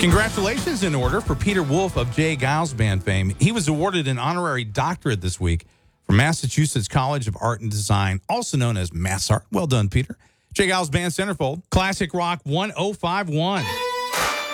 Congratulations in order for Peter Wolf of J. Giles Band fame. He was awarded an honorary doctorate this week from Massachusetts College of Art and Design, also known as MassArt. Well done, Peter. J. Giles Band Centerfold, Classic Rock 1051.